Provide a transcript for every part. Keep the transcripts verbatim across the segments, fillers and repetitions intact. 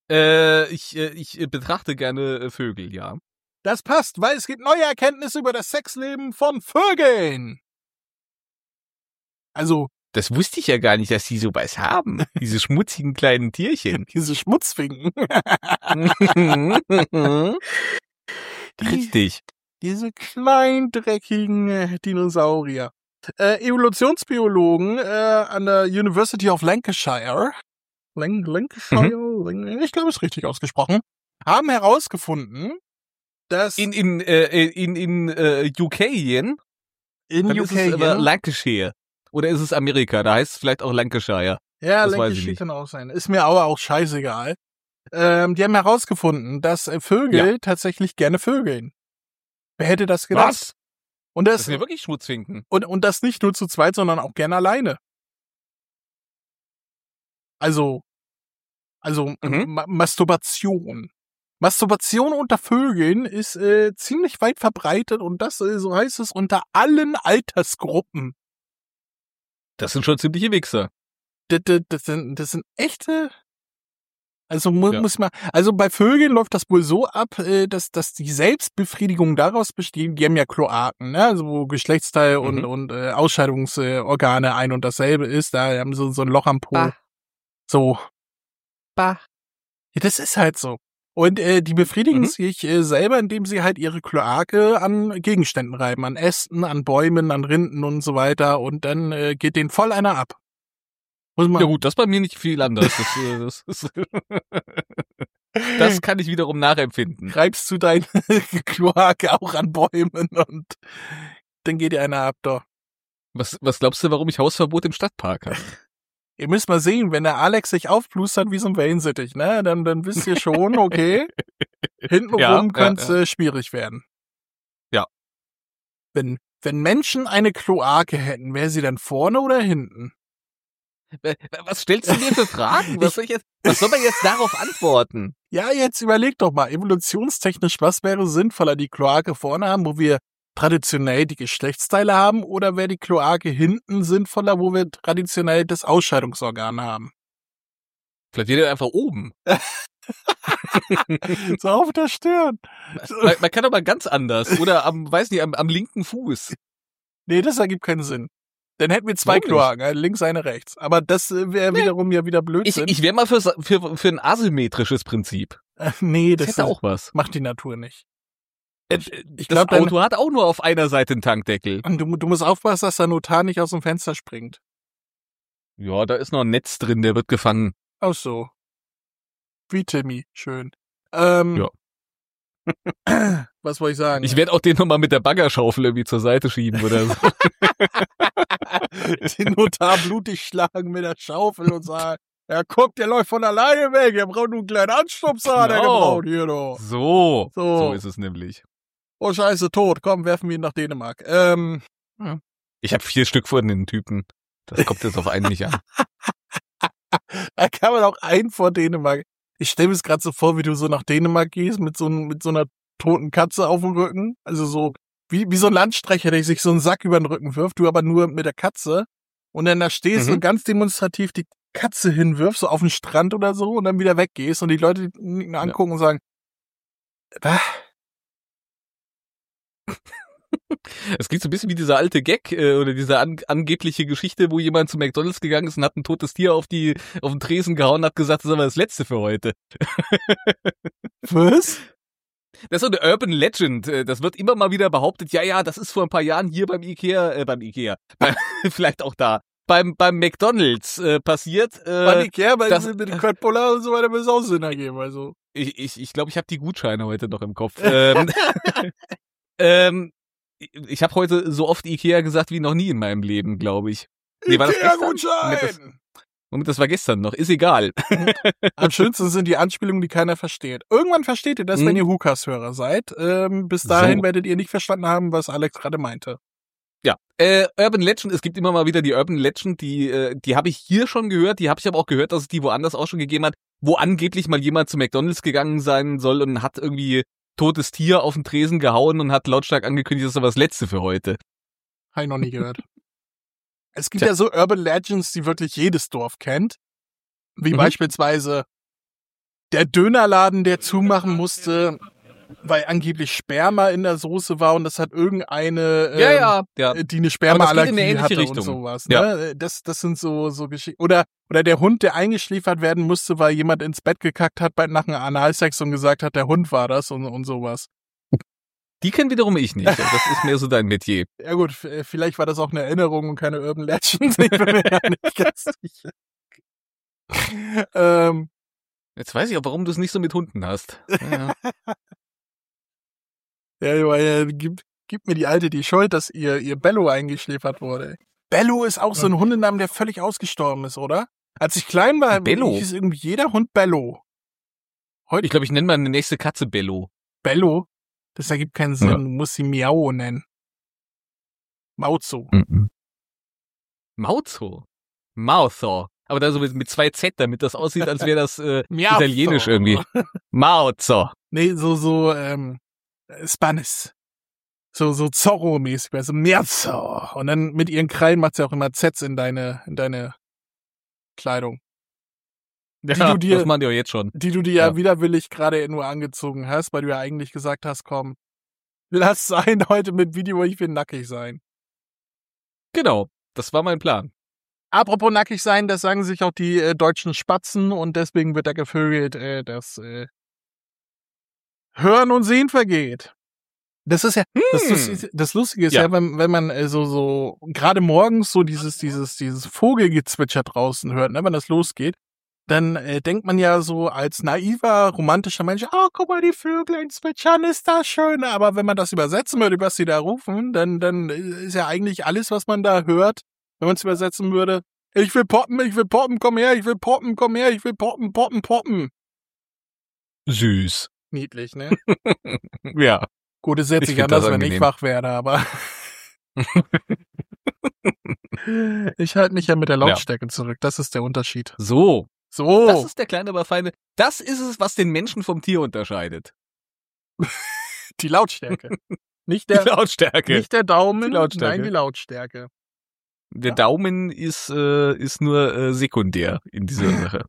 Äh, ich, äh, ich äh, betrachte gerne äh, Vögel, ja. Das passt, weil es gibt neue Erkenntnisse über das Sexleben von Vögeln. Also, Das wusste ich ja gar nicht, dass die sowas haben. Diese schmutzigen kleinen Tierchen. diese Schmutzfinken. Richtig. Diese kleinen, dreckigen äh, Dinosaurier. Äh, Evolutionsbiologen äh, an der University of Lancashire, Lan Lancashire, mhm. ich glaube, es ist richtig ausgesprochen, haben herausgefunden, dass In, in, äh, in, in äh, U K, Jen? in Dann U ist K, es aber Lancashire. Oder ist es Amerika? Da heißt es vielleicht auch Lancashire. ja, das weiß ich Lancashire nicht. kann auch sein. Ist mir aber auch scheißegal. Ähm, die haben herausgefunden, dass äh, Vögel Ja. tatsächlich gerne vögeln. Wer hätte das gedacht? Was? Und Das das, sind ja wirklich Schmutzfinken. und, und das nicht nur zu zweit, sondern auch gerne alleine. Also, also Mhm. Ma Masturbation. Masturbation unter Vögeln ist äh, ziemlich weit verbreitet und das, äh, so heißt es, unter allen Altersgruppen. Das sind schon ziemliche Wichser. Das, das, das, sind, das sind echte. Also mu Ja. muss man, also bei Vögeln läuft das wohl so ab, äh, dass dass die Selbstbefriedigung daraus besteht. Die haben ja Kloaken, ne, also wo Geschlechtsteil und Mhm. und äh, Ausscheidungsorgane ein und dasselbe ist. Da haben sie so ein Loch am Po. Bah. So. Bah. Ja, das ist halt so. Und äh, die befriedigen Mhm. sich äh, selber, indem sie halt ihre Kloake an Gegenständen reiben, an Ästen, an Bäumen, an Rinden und so weiter. Und dann äh, geht denen voll einer ab. Muss man, Ja gut, das bei mir nicht viel anders. Das, äh, das, ist, das kann ich wiederum nachempfinden. reibst du deine Kloake auch an Bäumen und dann geht dir einer ab, doch. Was, was glaubst du, warum ich Hausverbot im Stadtpark habe? Ihr müsst mal sehen, wenn der Alex sich aufplustert wie so ein Wellensittich, ne, dann, dann wisst ihr schon, okay, hintenrum Ja, ja, könnte es ja. äh, schwierig werden. Ja. Wenn, wenn Menschen eine Kloake hätten, wäre sie dann vorne oder hinten? Was stellst du mir für Fragen? Was soll, ich jetzt, was soll man jetzt darauf antworten? Ja, jetzt überleg doch mal, evolutionstechnisch, was wäre sinnvoller, die Kloake vorne haben, wo wir traditionell die Geschlechtsteile haben, oder wäre die Kloake hinten sinnvoller, wo wir traditionell das Ausscheidungsorgan haben? Vielleicht wird er einfach oben. So auf der Stirn. Man, man kann aber ganz anders. Oder am, weiß nicht, am, am linken Fuß. Nee, das ergibt keinen Sinn. Dann hätten wir zwei Warum nicht? Kloaken, eine links, eine rechts. Aber das äh, wäre Nee. wiederum ja wieder Ich, Blödsinn. ich wäre mal für, für, für ein asymmetrisches Prinzip. Äh, nee, Das, das hätte auch was. macht die Natur nicht. Ich ich das glaub, dein- Auto hat auch nur auf einer Seite einen Tankdeckel. Und du, du musst aufpassen, dass der Notar nicht aus dem Fenster springt. Ja, da ist noch ein Netz drin, der wird gefangen. Ach so. Wie Timmy, schön. Ähm, Ja. Was wollte ich sagen? Ich werde auch den nochmal mit der Baggerschaufel irgendwie zur Seite schieben oder so. den Notar blutig schlagen mit der Schaufel und sagen, ja guck, der läuft von alleine weg, er braucht nur einen kleinen Anstupser, der Genau. gebraucht hier doch. So, So. so ist es nämlich. Oh scheiße, tot, komm, werfen wir ihn nach Dänemark. Ähm, Ich habe vier Stück von den Typen. Das kommt jetzt auf einen nicht an. da kann man auch einen vor Dänemark. Ich stelle mir es gerade so vor, wie du so nach Dänemark gehst mit so, einem- mit so einer toten Katze auf dem Rücken. Also so, wie, wie so ein Landstreicher, der sich so einen Sack über den Rücken wirft, du aber nur mit der Katze. Und dann da stehst Mhm. und ganz demonstrativ die Katze hinwirfst, so auf den Strand oder so, und dann wieder weggehst und die Leute ihn angucken und sagen, was? Es klingt so ein bisschen wie dieser alte Gag äh, oder diese an, angebliche Geschichte, wo jemand zu McDonald's gegangen ist und hat ein totes Tier auf die auf den Tresen gehauen und hat gesagt, das ist aber das Letzte für heute. Was? Das ist so eine Urban Legend. äh, Das wird immer mal wieder behauptet, ja, ja, das ist vor ein paar Jahren hier beim Ikea, äh, beim Ikea, bei, vielleicht auch da, beim beim McDonald's äh, passiert. Äh, Bei Ikea, bei das- mit den Köttbullar und so weiter, wird es auch Sinn ergeben, also. Ich ich, ich, glaube, ich habe die Gutscheine heute noch im Kopf. ähm, ähm, ich habe heute so oft Ikea gesagt wie noch nie in meinem Leben, glaube ich. Nee, war das gestern? Moment, das, Ikea-Gutschein! Moment, das war gestern noch. Ist egal. Am schönsten sind die Anspielungen, die keiner versteht. Irgendwann versteht ihr das, Mhm. wenn ihr Hukas-Hörer seid. Ähm, bis dahin So. werdet ihr nicht verstanden haben, was Alex gerade meinte. Ja, äh, Urban Legend, es gibt immer mal wieder die Urban Legend, die äh, die habe ich hier schon gehört, die habe ich aber auch gehört, dass es die woanders auch schon gegeben hat, wo angeblich mal jemand zu McDonald's gegangen sein soll und hat irgendwie totes Tier auf den Tresen gehauen und hat lautstark angekündigt, das ist aber das Letzte für heute. Habe ich noch nie gehört. Es gibt Tja. ja so Urban Legends, die wirklich jedes Dorf kennt. Wie Mhm. beispielsweise Der Dönerladen, der zumachen musste, weil angeblich Sperma in der Soße war und das hat irgendeine, ähm, Ja, ja, ja. die eine Spermaallergie Aber das geht in eine ähnliche hatte Richtung. und sowas. Ja. Ne? Das, das sind so, so Geschichten. Oder, oder der Hund, der eingeschläfert werden musste, weil jemand ins Bett gekackt hat bei, nach einem Analsex und gesagt hat, der Hund war das und, und sowas. Die kenn wiederum ich nicht. Das ist mehr so dein Metier. Ja gut, f- vielleicht war das auch eine Erinnerung und keine Urban Legends. Ich bin mir ja nicht ganz sicher. ähm, Jetzt weiß ich auch, warum du es nicht so mit Hunden hast. Ja. ja, weil, äh, gib, gib mir die Alte die Schuld, dass ihr, ihr Bello eingeschläfert wurde. Bello ist auch so ein Hundenamen, der völlig ausgestorben ist, oder? Als ich klein war, Bello? hieß irgendwie jeder Hund Bello. Heute Ich glaube, ich nenne meine nächste Katze Bello. Bello? Das ergibt keinen Sinn. Ja. Du musst sie Miao nennen. Mauzo. Mhm. Mauzo. Mauzo. Aber da so mit, mit zwei Z, damit das aussieht, als wäre das äh, Miauzo. italienisch irgendwie. Mauzo. Nee, so, so, ähm, Spanisch. So, so Zorro-mäßig, also Miauzo. Und dann mit ihren Krallen macht sie auch immer Zs in deine, in deine Kleidung. Ja, Die du dir- das machen die auch jetzt schon. Die du dir ja Ja. widerwillig gerade nur angezogen hast, weil du ja eigentlich gesagt hast, komm, lass sein heute mit Video, ich will nackig sein. Genau, das war mein Plan. Apropos nackig sein, das sagen sich auch die äh, deutschen Spatzen und deswegen wird da gevögelt, äh, dass äh, Hören und Sehen vergeht. Das ist ja, das, Hm. Lustige, das Lustige ist ja, Ja. wenn, wenn man äh, so, so, gerade morgens so dieses, dieses, dieses Vogelgezwitscher draußen hört, ne, wenn das losgeht, dann äh, denkt man ja so als naiver, romantischer Mensch, oh, guck mal, die Vögel zwitschern, ist das schön. Aber wenn man das übersetzen würde, was sie da rufen, dann, dann ist ja eigentlich alles, was man da hört, wenn man es übersetzen würde, ich will poppen, ich will poppen, komm her, ich will poppen, komm her, ich will poppen, poppen, poppen. Süß. Niedlich, ne? Ja. Gut, es hört Ich sich find das anders, wenn ich angenehm. wach werde, aber ich halte mich ja mit der Lautstärke zurück. Das ist der Unterschied. So. So, Das ist der kleine, aber feine. Das ist es, was den Menschen vom Tier unterscheidet. die Lautstärke. Nicht Die der, Lautstärke. nicht der Daumen, Die Lautstärke. nein, die Lautstärke. Der Ja. Daumen ist, äh, ist nur äh, sekundär in dieser Sache.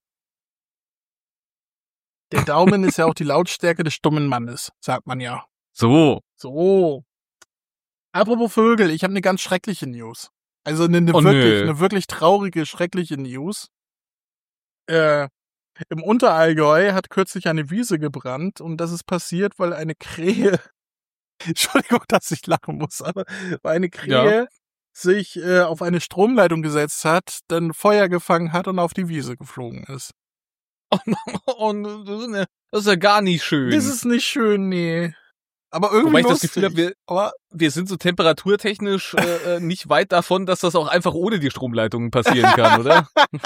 Der Daumen ist ja auch die Lautstärke des stummen Mannes, sagt man ja. So. So. Apropos Vögel, ich habe eine ganz schreckliche News. Also eine, eine Oh, wirklich, nö. eine wirklich traurige, schreckliche News. Äh, im Unterallgäu hat kürzlich eine Wiese gebrannt und das ist passiert, weil eine Krähe, Entschuldigung, dass ich lachen muss, aber weil eine Krähe sich äh, auf eine Stromleitung gesetzt hat, dann Feuer gefangen hat und auf die Wiese geflogen ist. Und das ist, ja- das ist ja gar nicht schön. Das ist nicht schön, nee. Aber irgendwie Wobei ich das lustig. Gefühl habe, wir, aber wir sind so temperaturtechnisch äh, äh, nicht weit davon, dass das auch einfach ohne die Stromleitungen passieren kann, oder?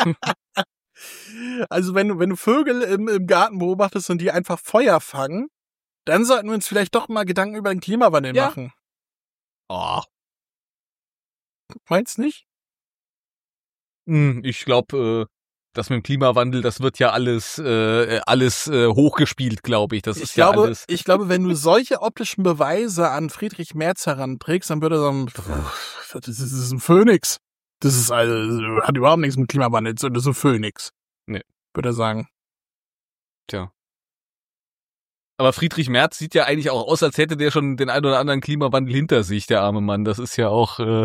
Also wenn du, wenn du Vögel im, im Garten beobachtest und die einfach Feuer fangen, dann sollten wir uns vielleicht doch mal Gedanken über den Klimawandel Ja. machen. Oh, Meinst nicht? hm, ich glaube, äh, das mit dem Klimawandel, das wird ja alles, äh, alles äh, hochgespielt, glaube ich. Das Ich ist ja glaube, alles. ich glaube, wenn du solche optischen Beweise an Friedrich Merz heranträgst, dann würde er sagen, pff, das ist, das ist ein Phönix. Das ist also, hat überhaupt nichts mit Klimawandel zu tun, das ist ein Phönix. Nee. Würde er sagen. Tja. Aber Friedrich Merz sieht ja eigentlich auch aus, als hätte der schon den ein oder anderen Klimawandel hinter sich, der arme Mann. Das ist ja auch. Äh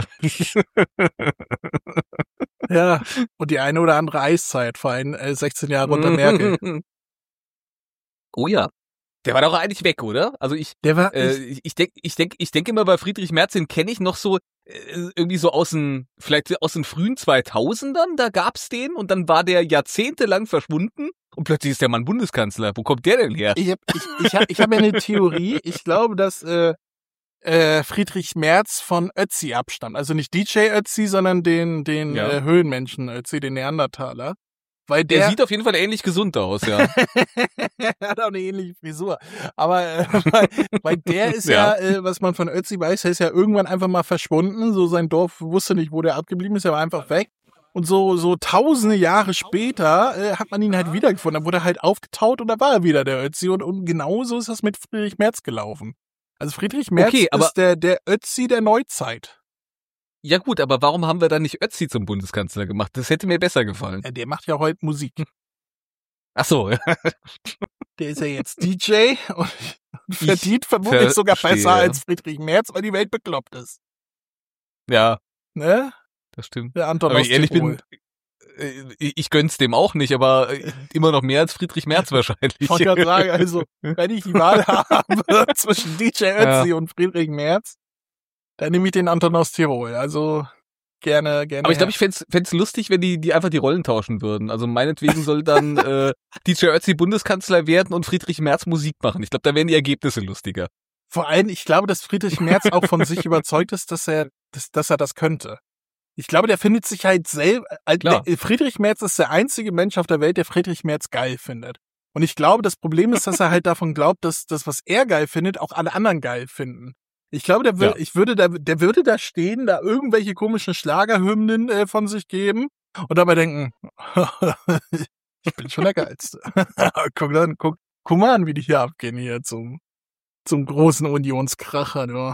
Ja, und die eine oder andere Eiszeit, vor allem äh, sechzehn Jahre unter Merkel. Oh ja. Der war doch eigentlich weg, oder? Also ich, Der war, äh, ich, ich, ich denke, ich denk, ich denk immer bei Friedrich Merz, den kenne ich noch so äh, irgendwie so aus den, vielleicht aus den frühen zweitausendern, da gab's den und dann war der jahrzehntelang verschwunden und plötzlich ist der Mann Bundeskanzler. Wo kommt der denn her? ich habe ich, ich hab, ich hab ja eine Theorie. Ich glaube, dass äh, äh, Friedrich Merz von Ötzi abstammt. Also nicht D J Ötzi, sondern den, den Ja. äh, Höhlenmenschen Ötzi, den Neandertaler. Weil Der, der, sieht auf jeden Fall ähnlich gesund aus, ja. er hat auch eine ähnliche Frisur. Aber äh, weil, weil der ist ja, Ja. äh, was man von Ötzi weiß, der ist ja irgendwann einfach mal verschwunden. So sein Dorf wusste nicht, wo der abgeblieben ist, er war einfach weg. Und so so tausende Jahre später äh, hat man ihn halt wiedergefunden. Dann wurde er halt aufgetaut und da war er wieder, der Ötzi. Und, und genauso ist das mit Friedrich Merz gelaufen. Also Friedrich Merz Okay, aber- ist der, der Ötzi der Neuzeit. Ja gut, aber warum haben wir dann nicht Ötzi zum Bundeskanzler gemacht? Das hätte mir besser gefallen. Ja, der macht ja heute Musik. Ach so, ja. Der ist ja jetzt D J und verdient vermutlich sogar besser als Friedrich Merz, weil die Welt bekloppt ist. Ja. Ne? Das stimmt. Der Anton aber aus ich ehrlich Tirol. bin, ich gönn's dem auch nicht, aber immer noch mehr als Friedrich Merz wahrscheinlich. Ich wollte gerade sagen, also, wenn ich die Wahl habe zwischen D J Ötzi ja. und Friedrich Merz, dann nehme ich den Anton aus Tirol. Also, gerne, gerne. Aber ich glaube, ich fänd's, fänd's lustig, wenn die, die einfach die Rollen tauschen würden. Also, meinetwegen soll dann äh, D J Ötzi Bundeskanzler werden und Friedrich Merz Musik machen. Ich glaube, da wären die Ergebnisse lustiger. Vor allem, ich glaube, dass Friedrich Merz auch von sich überzeugt ist, dass er, dass, dass er das könnte. Ich glaube, der findet sich halt selber, Klar. Friedrich Merz ist der einzige Mensch auf der Welt, der Friedrich Merz geil findet. Und ich glaube, das Problem ist, dass er halt davon glaubt, dass das, was er geil findet, auch alle anderen geil finden. Ich glaube, der, will, ja. ich würde da, der würde da stehen, da irgendwelche komischen Schlagerhymnen äh, von sich geben und dabei denken, ich bin schon der Geilste. guck, dann, guck, guck mal an, wie die hier abgehen hier zum, zum großen Unionskracher. Du.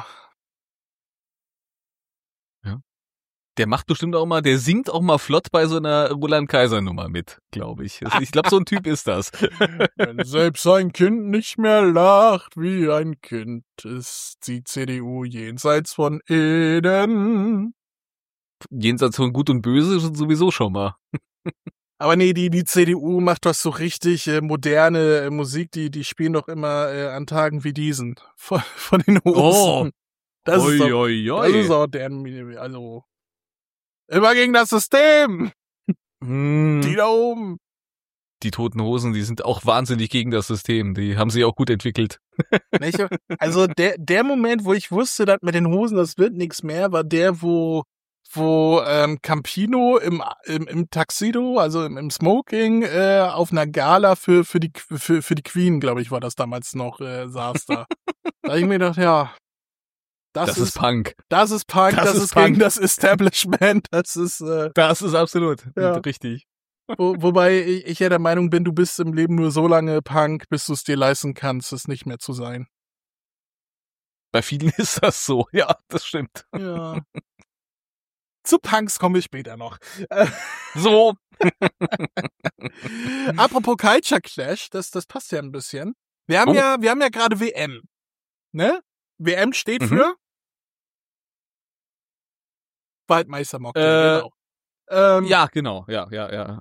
Ja. Der macht bestimmt auch mal, der singt auch mal flott bei so einer Roland-Kaiser-Nummer mit, glaube ich. Ich glaube, so ein Typ ist das. Wenn selbst ein Kind nicht mehr lacht wie ein Kind, ist die C D U jenseits von Eden. Jenseits von Gut und Böse sowieso schon mal. Aber nee, die, die C D U macht doch so richtig äh, moderne äh, Musik, die, die spielen doch immer äh, an Tagen wie diesen. Von, von den Hosen. Oh. Das, oi, ist doch, oi, oi. das ist auch deren, also, immer gegen das System. Mm. Die da oben. Die Toten Hosen, die sind auch wahnsinnig gegen das System. Die haben sich auch gut entwickelt. Nicht? Also der, der Moment, wo ich wusste, dass mit den Hosen das wird nichts mehr, war der, wo wo ähm, Campino im, im im Tuxedo, also im, im Smoking, äh, auf einer Gala für für die für für die Queen, glaube ich, war das damals noch, äh, saß da. Da hab ich mir gedacht, ja, das, das ist, ist Punk. Das ist Punk, das, das ist, ist Punk. Gegen das Establishment, das ist äh, das ist absolut ja. richtig. Wo, wobei ich, ich ja der Meinung bin, du bist im Leben nur so lange Punk, bis du es dir leisten kannst, es nicht mehr zu sein. Bei vielen ist das so, ja, das stimmt. Ja. Zu Punks kommen wir später noch. So. Apropos Culture Clash, das, das passt ja ein bisschen. Wir haben oh. ja, wir haben ja gerade W M. Ne? W M steht mhm. für Waldmeistermock. Äh, genau. Ähm, ja, genau, ja, ja, ja.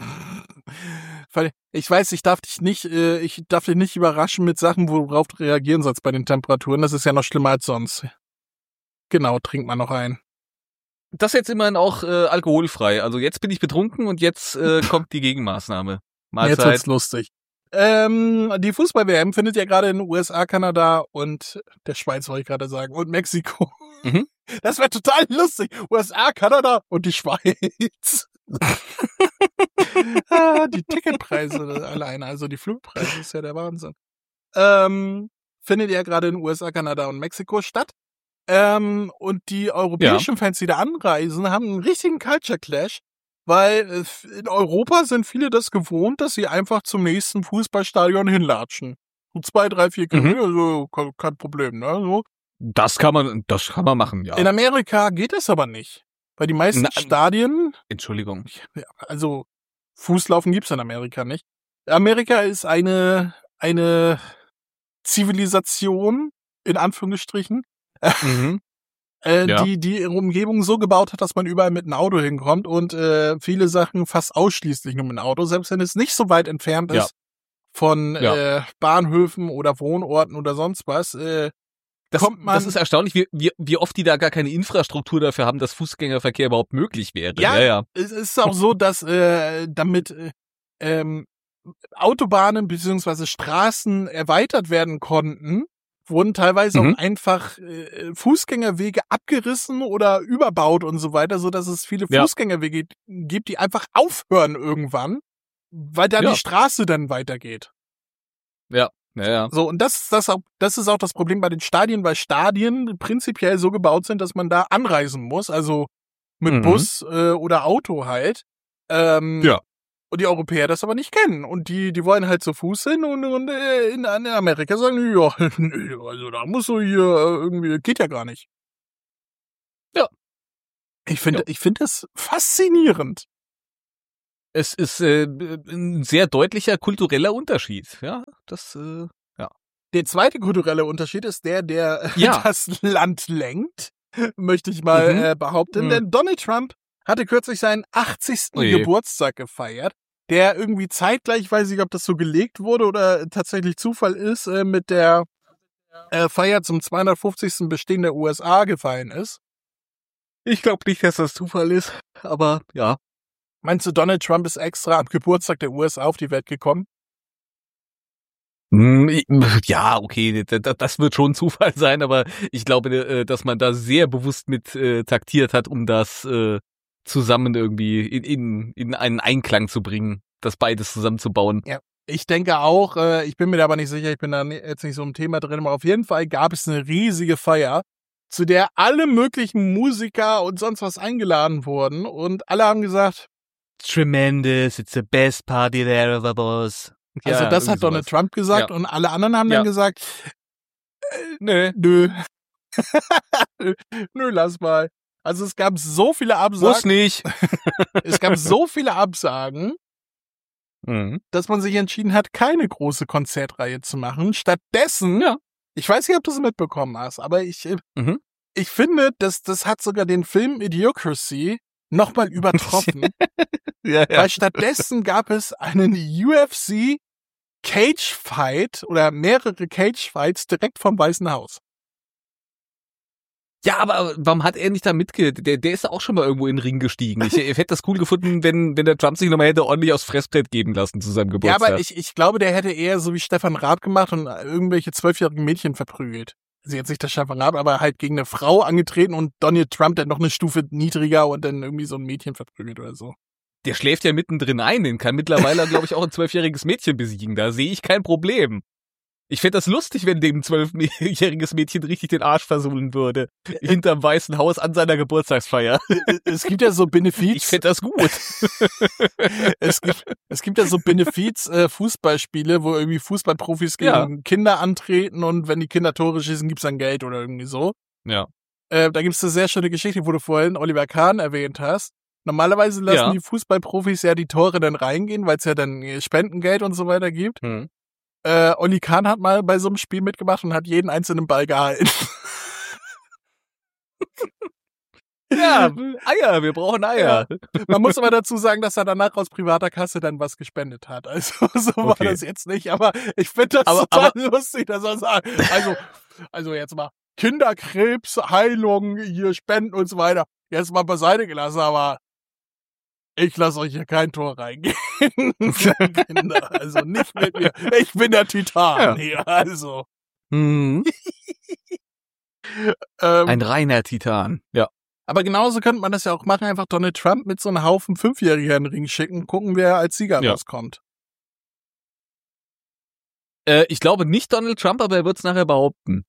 Ich weiß, ich darf dich nicht, äh, ich darf dich nicht überraschen mit Sachen, worauf du reagieren sollst bei den Temperaturen. Das ist ja noch schlimmer als sonst. Genau, trink mal noch ein. Das jetzt immerhin auch äh, alkoholfrei. Also jetzt bin ich betrunken und jetzt äh, kommt die Gegenmaßnahme. Mahlzeit. Jetzt wird's lustig. Ähm, die Fußball-W M findet ja gerade in den U S A, Kanada und der Schweiz, wollte ich gerade sagen, und Mexiko. Mhm. Das wäre total lustig. U S A, Kanada und die Schweiz. ah, die Ticketpreise alleine, also die Flugpreise, ist ja der Wahnsinn. Ähm, findet ja gerade in den U S A, Kanada und Mexiko statt. Ähm, und die europäischen ja. Fans, die da anreisen, haben einen richtigen Culture Clash, weil in Europa sind viele das gewohnt, dass sie einfach zum nächsten Fußballstadion hinlatschen. So zwei, drei, vier Kilometer, mhm. also kein, kein Problem, ne? So. Das kann man, das kann man machen, ja. In Amerika geht es aber nicht. Weil die meisten Na, Stadien. Entschuldigung. Also, Fußlaufen gibt's in Amerika nicht. Amerika ist eine, eine Zivilisation, in Anführungsstrichen, mhm. äh, ja. die die ihre Umgebung so gebaut hat, dass man überall mit einem Auto hinkommt und äh, viele Sachen fast ausschließlich nur mit einem Auto, selbst wenn es nicht so weit entfernt ist ja. von ja. äh, Bahnhöfen oder Wohnorten oder sonst was. Äh, das, kommt man, das ist erstaunlich, wie, wie, wie oft die da gar keine Infrastruktur dafür haben, dass Fußgängerverkehr überhaupt möglich wäre. Ja, ja, ja. Es ist auch so, dass äh, damit äh, ähm, Autobahnen beziehungsweise Straßen erweitert werden konnten, wurden teilweise mhm. auch einfach äh, Fußgängerwege abgerissen oder überbaut und so weiter, so dass es viele ja. Fußgängerwege gibt, die einfach aufhören irgendwann, weil dann ja. die Straße dann weitergeht. Ja, ja, ja. So, und das, das, auch, das ist auch das Problem bei den Stadien, weil Stadien prinzipiell so gebaut sind, dass man da anreisen muss, also mit mhm. Bus äh, oder Auto halt. Ähm, ja. Und die Europäer das aber nicht kennen. Und die, die wollen halt zu Fuß hin und, und äh, in, in Amerika sagen, ja, also da musst du hier irgendwie, geht ja gar nicht. Ja. Ich finde, ich finde das faszinierend. Es ist äh, ein sehr deutlicher kultureller Unterschied. Ja, das, äh, ja. Der zweite kulturelle Unterschied ist der, der Ja. das Land lenkt, möchte ich mal Mhm. äh, behaupten. Mhm. Denn Donald Trump hatte kürzlich seinen achtzigsten Oje. Geburtstag gefeiert, der irgendwie zeitgleich, ich weiß nicht, ob das so gelegt wurde oder tatsächlich Zufall ist, äh, mit der äh, Feier zum zweihundertfünfzigsten Bestehen der U S A gefallen ist. Ich glaube nicht, dass das Zufall ist, aber ja. Meinst du, Donald Trump ist extra am Geburtstag der U S A auf die Welt gekommen? Hm, ich- Ja, okay, d- d- das wird schon Zufall sein, aber ich glaube, äh, dass man da sehr bewusst mit äh, taktiert hat, um das äh, zusammen irgendwie in, in, in einen Einklang zu bringen, das beides zusammenzubauen. Ich denke auch, äh, ich bin mir da aber nicht sicher, ich bin da ni- jetzt nicht so im Thema drin, aber auf jeden Fall gab es eine riesige Feier, zu der alle möglichen Musiker und sonst was eingeladen wurden und alle haben gesagt, Tremendous, it's the best party there ever was. also Ja, das irgendwie hat Donald sowas. Trump gesagt Ja. und alle anderen haben Ja. dann gesagt, Nö. nö, nö, lass mal. Also es gab so viele Muss Absagen, nicht. es gab so viele Absagen, Mhm. dass man sich entschieden hat, keine große Konzertreihe zu machen. Stattdessen, Ja. ich weiß nicht, ob du es mitbekommen hast, aber ich, äh, Mhm. ich finde, dass das hat sogar den Film Idiocracy nochmal übertroffen, Ja, ja. weil stattdessen gab es einen U F C Cage Fight oder mehrere Cage Fights direkt vom Weißen Haus. Ja, aber warum hat er nicht da mitge... Der, der ist auch schon mal irgendwo in den Ring gestiegen. Ich, ich hätte das cool gefunden, wenn, wenn der Trump sich nochmal hätte ordentlich aufs Fressbrett geben lassen zu seinem Ja, Geburtstag. aber ich, ich glaube, der hätte eher so wie Stefan Raab gemacht und irgendwelche zwölfjährigen Mädchen verprügelt. Also jetzt nicht der Stefan Raab, aber halt gegen eine Frau angetreten und Donald Trump dann noch eine Stufe niedriger und dann irgendwie so ein Mädchen verprügelt oder so. Der schläft ja mittendrin ein. Den kann mittlerweile, glaube ich, auch ein zwölfjähriges Mädchen besiegen. Da sehe ich kein Problem. Ich fände das lustig, wenn dem ein zwölfjähriges Mädchen richtig den Arsch versohlen würde. Hinterm Weißen Haus an seiner Geburtstagsfeier. Es gibt ja so Ich Benefiz, fände das gut. es gibt, es gibt ja so Benefiz-Fußballspiele, wo irgendwie Fußballprofis gegen Ja. Kinder antreten und wenn die Kinder Tore schießen, gibt's dann Geld oder irgendwie so. Ja. Äh, da gibt's eine sehr schöne Geschichte, wo du vorhin Oliver Kahn erwähnt hast. Normalerweise lassen Ja. die Fußballprofis ja die Tore dann reingehen, weil es ja dann äh, Spendengeld und so weiter gibt. Hm. Äh, Oli Kahn hat mal bei so einem Spiel mitgemacht und hat jeden einzelnen Ball gehalten. Ja, Eier, wir brauchen Eier. Man muss aber dazu sagen, dass er danach aus privater Kasse dann was gespendet hat. Also so war Okay. das jetzt nicht, aber ich finde das Aber- total lustig, dass er sagt, also, also jetzt mal Kinderkrebs, Heilung, hier Spenden und so weiter. Jetzt mal beiseite gelassen, aber ich lasse euch hier kein Tor reingehen. Kinder, also nicht mit mir. Ich bin der Titan Ja. hier, also. Hm. Ähm, Ein reiner Titan. Ja. aber genauso könnte man das ja auch machen, einfach Donald Trump mit so einem Haufen Fünfjähriger in den Ring schicken, gucken, wer als Sieger Ja. rauskommt. Äh, ich glaube nicht Donald Trump, aber er wird es nachher behaupten.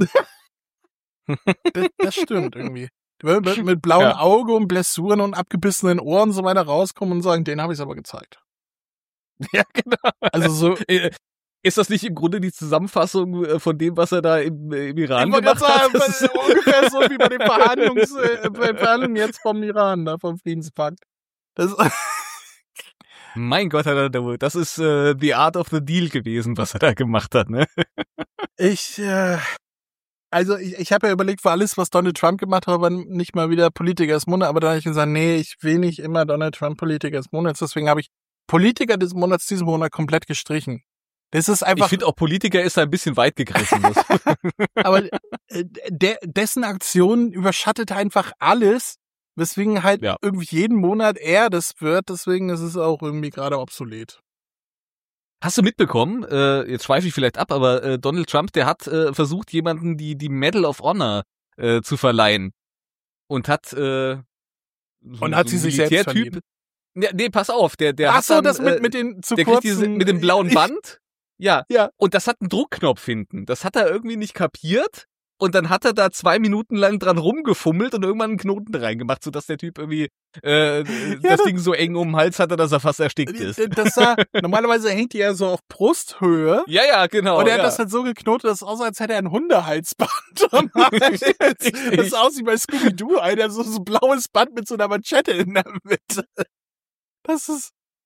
Das, das stimmt irgendwie. Die werden mit, mit blauem Ja. Auge und Blessuren und abgebissenen Ohren und so weiter rauskommen und sagen, den habe ich aber gezeigt. Ja, genau. Also so, Äh, Ist das nicht im Grunde die Zusammenfassung äh, von dem, was er da im, äh, im Iran ich wollte gemacht gerade hat? sagen, Das ist, ungefähr so wie bei den Verhandlungs, äh, bei den Verhandlungen jetzt vom Iran, da vom Friedenspakt. Das, mein Gott, hat er da, das ist äh, the art of the deal gewesen, was er da gemacht hat, ne? ich, äh, also ich, ich habe ja überlegt, für alles, was Donald Trump gemacht hat, aber nicht mal wieder Politiker des Monats, aber dann habe ich gesagt, nee, ich will nicht immer Donald Trump Politiker des Monats, deswegen habe ich Politiker des Monats diesen Monat komplett gestrichen. Das ist Ich einfach, finde auch Politiker ist da ein bisschen weit gegriffen. Muss. aber äh, der, dessen Aktion überschattet einfach alles, weswegen halt Ja. irgendwie jeden Monat er das wird, deswegen ist es auch irgendwie gerade obsolet. Hast du mitbekommen, äh, jetzt schweife ich vielleicht ab, aber äh, Donald Trump, der hat äh, versucht, jemanden die die Medal of Honor äh, zu verleihen und hat äh, so, Und hat so sie ein sich selbst Militärtyp. verliehen. Ja, nee, pass auf, der der Ach hat so, dann, das mit, äh, mit den zu der kriegt kurzen... diese, mit dem blauen Band. Ja. Ja. Und das hat einen Druckknopf hinten. Das hat er irgendwie nicht kapiert. Und dann hat er da zwei Minuten lang dran rumgefummelt und irgendwann einen Knoten reingemacht, sodass der Typ irgendwie äh, das das- Ding so eng um den Hals hatte, dass er fast erstickt ist. Das sah, normalerweise hängt die ja so auf Brusthöhe. Ja, ja, genau. Und er hat ja. das halt so geknotet, dass es aussah, als hätte er ein Hundehalsband am Hals. Das sah aus wie bei Scooby-Doo, einer so so ein blaues Band mit so einer Manschette in der Mitte. Das ist,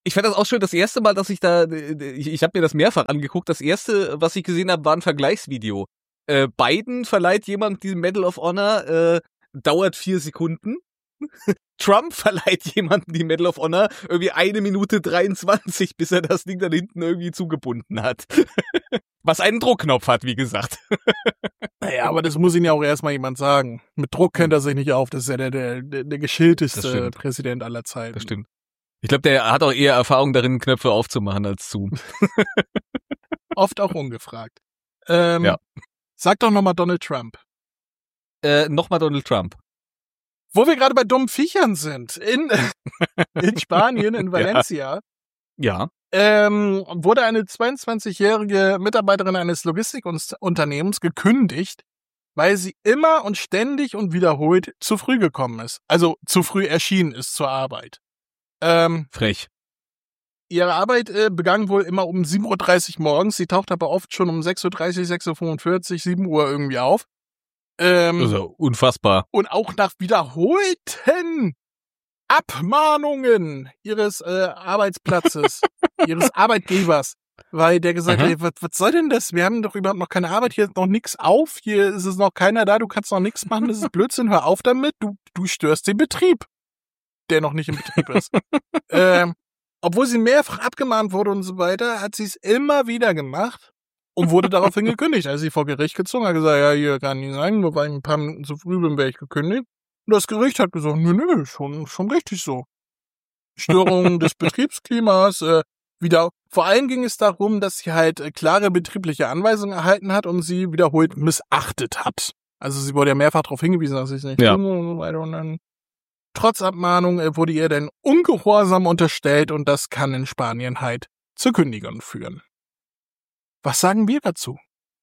Ich fand das auch schön, das erste Mal, dass ich da, ich, ich habe mir das mehrfach angeguckt, das erste, was ich gesehen habe, war ein Vergleichsvideo. Äh, Biden verleiht jemand diesen Medal of Honor, äh, dauert vier Sekunden. Trump verleiht jemandem die Medal of Honor irgendwie eine Minute dreiundzwanzig, bis er das Ding dann hinten irgendwie zugebunden hat. Was einen Druckknopf hat, wie gesagt. Naja, aber das muss Ihnen ja auch erstmal jemand sagen. Mit Druck kennt er sich nicht auf. Das ist ja der, der, der, der geschilteste Präsident aller Zeiten. Das stimmt. Ich glaube, der hat auch eher Erfahrung darin, Knöpfe aufzumachen als zu. Oft auch ungefragt. Ähm, ja. Sag doch nochmal Donald Trump. Äh, nochmal Donald Trump. Wo wir gerade bei dummen Viechern sind, in, in Spanien, in Valencia, ja. ähm, wurde eine zweiundzwanzigjährige Mitarbeiterin eines Logistikunternehmens gekündigt, weil sie immer und ständig und wiederholt zu früh gekommen ist. Also zu früh erschienen ist zur Arbeit. Ähm, Frech. Ihre Arbeit äh, begann wohl immer um sieben Uhr dreißig morgens. Sie taucht aber oft schon um sechs Uhr dreißig, sechs Uhr fünfundvierzig, sieben Uhr irgendwie auf. Ähm, also unfassbar. Und auch nach wiederholten Abmahnungen ihres äh, Arbeitsplatzes, ihres Arbeitgebers, weil der gesagt hat, ey, was, was soll denn das? Wir haben doch überhaupt noch keine Arbeit, hier ist noch nichts auf, hier ist es noch keiner da, du kannst noch nichts machen, das ist Blödsinn, hör auf damit, du, du störst den Betrieb, der noch nicht im Betrieb ist. ähm, obwohl sie mehrfach abgemahnt wurde und so weiter, hat sie es immer wieder gemacht. Und wurde daraufhin gekündigt. Als sie vor Gericht gezogen hat, gesagt, ja, hier kann nicht sein, nur weil ich ein paar Minuten zu früh bin, wäre ich gekündigt. Und das Gericht hat gesagt, nö, nö, schon, schon richtig so. Störung des Betriebsklimas, äh, wieder, vor allem ging es darum, dass sie halt äh, klare betriebliche Anweisungen erhalten hat und sie wiederholt missachtet hat. Also sie wurde ja mehrfach darauf hingewiesen, dass sie es nicht ja. tun und so weiter. Und dann, trotz Abmahnung, äh, wurde ihr dann Ungehorsam unterstellt und das kann in Spanien halt zur Kündigung führen. Was sagen wir dazu?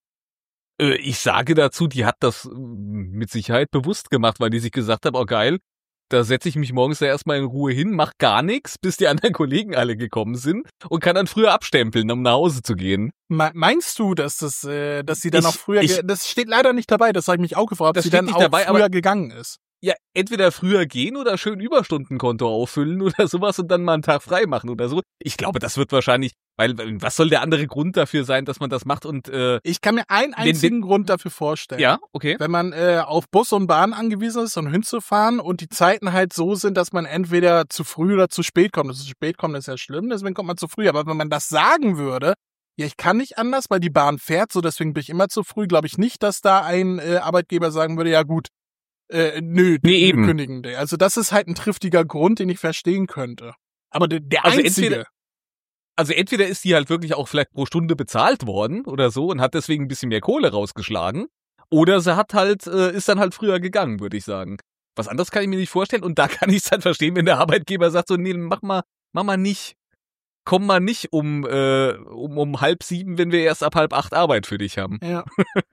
Äh, ich sage dazu, die hat das mit Sicherheit bewusst gemacht, weil die sich gesagt hat, oh geil, da setze ich mich morgens ja erstmal in Ruhe hin, mach gar nichts, bis die anderen Kollegen alle gekommen sind und kann dann früher abstempeln, um nach Hause zu gehen. Me- meinst du, dass das, äh, dass sie dann ich, auch früher, ich, ge- das steht leider nicht dabei, das habe ich mich auch gefragt, ob das sie dann nicht auch dabei, früher aber gegangen ist. Ja, entweder früher gehen oder schön Überstundenkonto auffüllen oder sowas und dann mal einen Tag frei machen oder so. Ich glaube, das wird wahrscheinlich, weil was soll der andere Grund dafür sein, dass man das macht und äh, ich kann mir einen einzigen wenn, wenn, Grund dafür vorstellen. Ja, okay. Wenn man äh, auf Bus und Bahn angewiesen ist, um hinzufahren und die Zeiten halt so sind, dass man entweder zu früh oder zu spät kommt. Das zu spät kommt ist ja schlimm, deswegen kommt man zu früh. Aber wenn man das sagen würde, ja, ich kann nicht anders, weil die Bahn fährt, so deswegen bin ich immer zu früh, glaube ich nicht, dass da ein äh, Arbeitgeber sagen würde, ja gut, Äh, nö, nee, eben. kündigen. Also das ist halt ein triftiger Grund, den ich verstehen könnte. Aber der, der also einzige... Entweder, also entweder ist die halt wirklich auch vielleicht pro Stunde bezahlt worden oder so und hat deswegen ein bisschen mehr Kohle rausgeschlagen. Oder sie hat halt, äh, ist dann halt früher gegangen, würde ich sagen. Was anderes kann ich mir nicht vorstellen und da kann ich es dann verstehen, wenn der Arbeitgeber sagt so, nee, mach mal, mach mal nicht. Komm mal nicht um, äh, um, um halb sieben, wenn wir erst ab halb acht Arbeit für dich haben. Ja.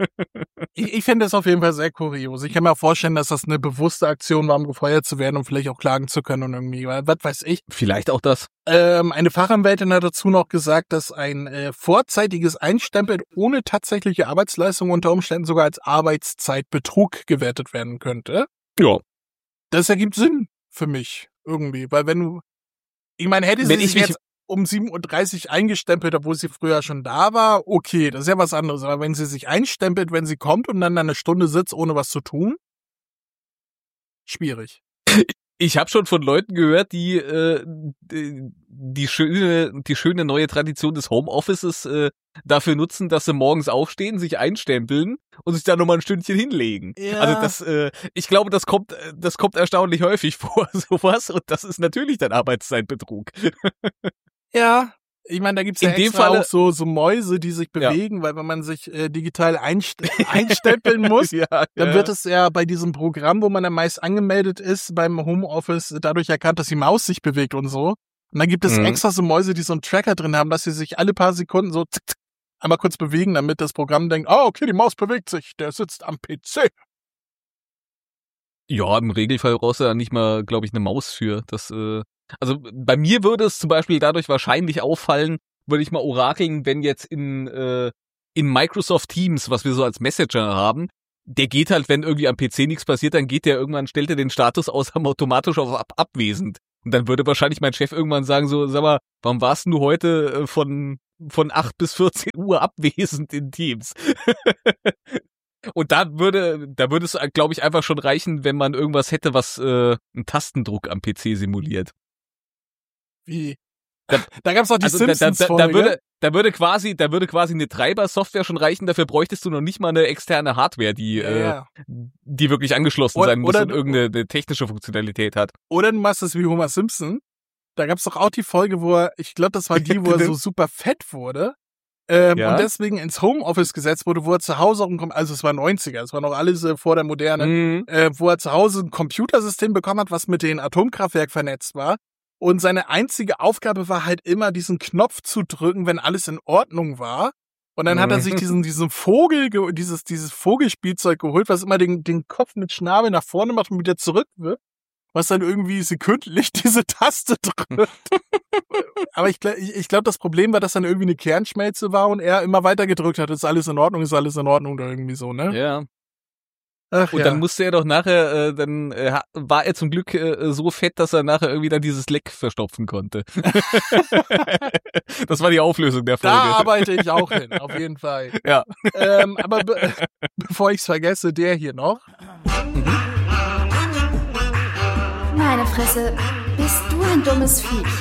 ich ich finde das auf jeden Fall sehr kurios. Ich kann mir auch vorstellen, dass das eine bewusste Aktion war, um gefeuert zu werden und vielleicht auch klagen zu können und irgendwie, was weiß ich. Vielleicht auch das. Ähm, eine Fachanwältin hat dazu noch gesagt, dass ein äh, vorzeitiges Einstempeln ohne tatsächliche Arbeitsleistung unter Umständen sogar als Arbeitszeitbetrug gewertet werden könnte. Ja. Das ergibt Sinn für mich irgendwie, weil wenn du, ich meine, hätte sie wenn sich ich jetzt um sieben Uhr dreißig eingestempelt, obwohl sie früher schon da war, okay, das ist ja was anderes. Aber wenn sie sich einstempelt, wenn sie kommt und dann eine Stunde sitzt, ohne was zu tun, schwierig. Ich habe schon von Leuten gehört, die äh, die schöne die schöne neue Tradition des Homeoffices äh, dafür nutzen, dass sie morgens aufstehen, sich einstempeln und sich dann nochmal ein Stündchen hinlegen. Ja. Also das, äh, ich glaube, das kommt das kommt erstaunlich häufig vor, sowas. Und das ist natürlich dann Arbeitszeitbetrug. Ja, ich meine, da gibt's ja in dem extra Falle auch so, so Mäuse, die sich bewegen, ja. Weil wenn man sich äh, digital einst- einstempeln muss, ja, dann ja. wird es ja bei diesem Programm, wo man dann meist angemeldet ist, beim Homeoffice dadurch erkannt, dass die Maus sich bewegt und so. Und dann gibt es mhm. extra so Mäuse, die so einen Tracker drin haben, dass sie sich alle paar Sekunden so zick, zick, einmal kurz bewegen, damit das Programm denkt, oh, okay, die Maus bewegt sich, der sitzt am P C. Ja, im Regelfall brauchst du ja nicht mal, glaube ich, eine Maus für. Das, äh, also bei mir würde es zum Beispiel dadurch wahrscheinlich auffallen, würde ich mal orakeln, wenn jetzt in äh, in Microsoft Teams, was wir so als Messenger haben, der geht halt, wenn irgendwie am P C nichts passiert, dann geht der irgendwann, stellt er den Status aus automatisch auf ab abwesend. Und dann würde wahrscheinlich mein Chef irgendwann sagen so, sag mal, warum warst du heute äh, von von acht bis vierzehn Uhr abwesend in Teams? Und da würde, da würde es, glaube ich, einfach schon reichen, wenn man irgendwas hätte, was äh, einen Tastendruck am P C simuliert. Wie? Da, da gab's auch die also Simpsons da, da, da, da würde, da würde quasi, da würde quasi eine Treiber-Software schon reichen. Dafür bräuchtest du noch nicht mal eine externe Hardware, die, ja, äh, ja. die wirklich angeschlossen Oder- sein muss oder und du- irgendeine technische Funktionalität hat. Oder du machst es wie Homer Simpson. Da gab's doch auch die Folge, wo er, ich glaube, das war die, wo er so super fett wurde. Ähm, Ja. Und deswegen ins Homeoffice gesetzt wurde, wo er zu Hause auch ein, Kom- also es war neunziger, es war noch alles äh, vor der Moderne, Mhm. äh, wo er zu Hause ein Computersystem bekommen hat, was mit dem Atomkraftwerk vernetzt war. Und seine einzige Aufgabe war halt immer, diesen Knopf zu drücken, wenn alles in Ordnung war. Und dann hat er sich Mhm. diesen, diesen Vogel, ge- dieses, dieses Vogelspielzeug geholt, was immer den, den Kopf mit Schnabel nach vorne macht und wieder zurückwirft, was dann irgendwie sekündlich diese Taste drückt. Aber ich, gl- ich, ich glaube, das Problem war, dass dann irgendwie eine Kernschmelze war und er immer weiter gedrückt hat, ist alles in Ordnung, ist alles in Ordnung, oder irgendwie so, ne? Ja. Ach Und ja. dann musste er doch nachher, äh, dann äh, ha- war er zum Glück äh, so fett, dass er nachher irgendwie dann dieses Leck verstopfen konnte. Das war die Auflösung der Folge. Da arbeite ich auch hin, auf jeden Fall. Ja. Ähm, aber be bevor ich es vergesse, der hier noch. Meine Fresse, bist du ein dummes Viech.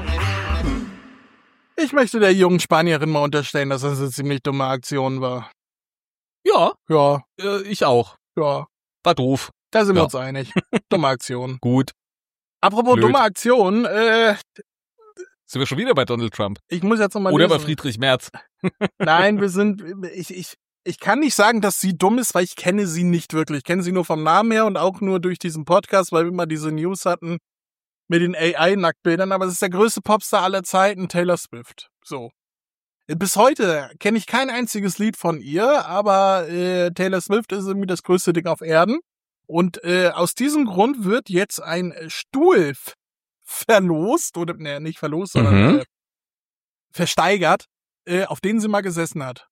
Ich möchte der jungen Spanierin mal unterstellen, dass das eine ziemlich dumme Aktion war. Ja, Ja, äh, ich auch. ja, War doof. da sind wir Ja. uns einig. Dumme Aktion. Gut. Apropos Blöd. dumme Aktion, äh, Sind wir schon wieder bei Donald Trump? ich muss jetzt nochmal Oder bei lesen. Friedrich Merz? Nein, wir sind, ich, ich, ich kann nicht sagen, dass sie dumm ist, weil ich kenne sie nicht wirklich. Ich kenne sie nur vom Namen her und auch nur durch diesen Podcast, weil wir immer diese News hatten mit den A I-Nacktbildern. Aber es ist der größte Popstar aller Zeiten, Taylor Swift. So. Bis heute kenne ich kein einziges Lied von ihr, aber äh, Taylor Swift ist irgendwie das größte Ding auf Erden. Und äh, aus diesem Grund wird jetzt ein Stuhl f- verlost, oder ne, nicht verlost, sondern Mhm. äh, versteigert, äh, auf den sie mal gesessen hat.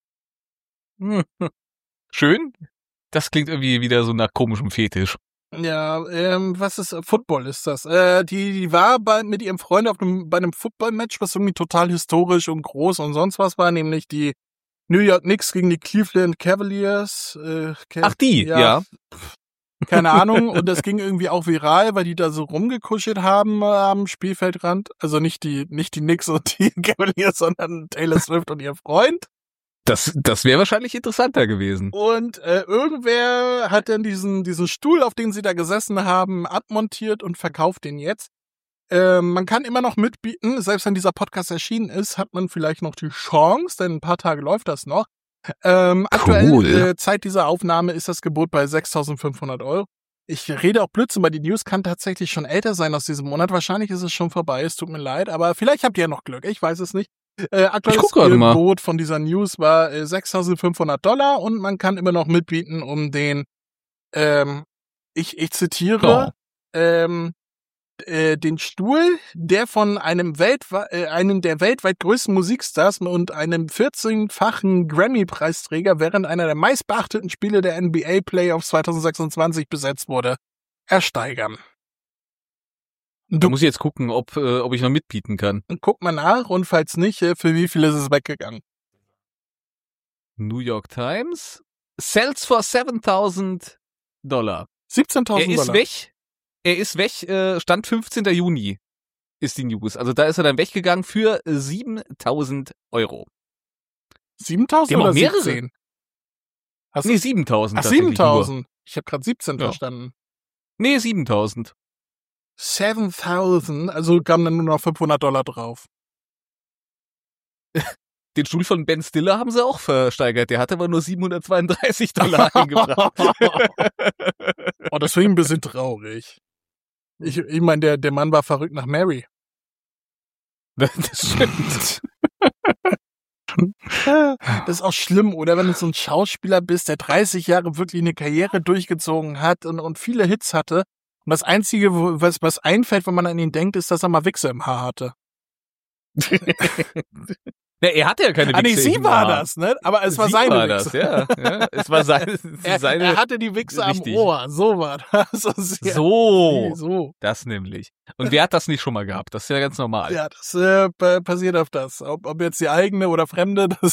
Schön. Das klingt irgendwie wieder so nach komischem Fetisch. Ja, ähm, was ist, Football ist das? Äh, die, die war bei, mit ihrem Freund auf einem, bei einem Football-Match, was irgendwie total historisch und groß und sonst was war, nämlich die New York Knicks gegen die Cleveland Cavaliers. Äh, Ca- Ach, die, ja. Keine Ahnung. Und das ging irgendwie auch viral, weil die da so rumgekuschelt haben äh, am Spielfeldrand. Also nicht die, nicht die Knicks und die Cavaliers, sondern Taylor Swift und ihr Freund. Das, das wäre wahrscheinlich interessanter gewesen. Und äh, irgendwer hat dann diesen, diesen Stuhl, auf den sie da gesessen haben, abmontiert und verkauft den jetzt. Ähm, man kann immer noch mitbieten, selbst wenn dieser Podcast erschienen ist, hat man vielleicht noch die Chance, denn ein paar Tage läuft das noch. Ähm, aktuell, Cool. äh, Zeit dieser Aufnahme, ist das Gebot bei sechstausendfünfhundert Euro. Ich rede auch Blödsinn, weil die News kann tatsächlich schon älter sein aus diesem Monat. Wahrscheinlich ist es schon vorbei, es tut mir leid, aber vielleicht habt ihr ja noch Glück, ich weiß es nicht. Äh, aktuelles guck gerade mal. Gebot von dieser News war äh, sechstausendfünfhundert Dollar und man kann immer noch mitbieten um den, ähm, ich, ich zitiere, ähm, äh, den Stuhl, der von einem weltweit, äh, einem der weltweit größten Musikstars und einem vierzehnfachen Grammy-Preisträger während einer der meistbeachteten Spiele der N B A Playoffs zweitausendsechsundzwanzig besetzt wurde, ersteigern. Da Du muss ich jetzt gucken, ob, äh, ob ich noch mitbieten kann. guck mal nach und falls nicht, äh, für wie viel ist es weggegangen? New York Times sells for siebentausend Dollar. Er siebzehntausend ist Dollar. weg. Er ist weg. Äh, Stand fünfzehnten Juni ist die News. Also da ist er dann weggegangen für siebentausend Euro. siebentausend Die haben oder auch mehrere. siebzehn? Hast Nee, du? siebentausend. Ach, tatsächlich nur. siebentausend. Ich habe gerade siebzehn Ja. verstanden. Nee, siebentausend. siebentausend, also kamen dann nur noch fünfhundert Dollar drauf. Den Stuhl von Ben Stiller haben sie auch versteigert. Der hat aber nur siebenhundertzweiunddreißig Dollar eingebracht. Oh, das finde ich ein bisschen traurig. Ich, ich meine, der, der Mann war verrückt nach Mary. Das stimmt. Das ist auch schlimm, oder? Wenn du so ein Schauspieler bist, der dreißig Jahre wirklich eine Karriere durchgezogen hat und, und viele Hits hatte. Und das Einzige, wo- was, was einfällt, wenn man an ihn denkt, ist, dass er mal Wichse im Haar hatte. Na, er hatte ja keine Ah, nee, Wichse sie im war Haar. das, ne? Aber es war Sie seine war Wichse. das, ja, ja. Es war seine, Er, seine er hatte die Wichse Richtig. am Ohr, so war das. Also sie- so, sie- so. das nämlich. Und wer hat das nicht schon mal gehabt? Das ist ja ganz normal. Ja, das äh, pa- passiert öfters. Ob, ob jetzt die eigene oder fremde, das